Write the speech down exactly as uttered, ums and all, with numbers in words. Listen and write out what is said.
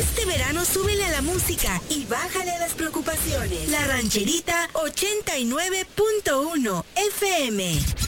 Este verano súbele a la música y bájale a las preocupaciones. La Rancherita ochenta y nueve punto uno F M.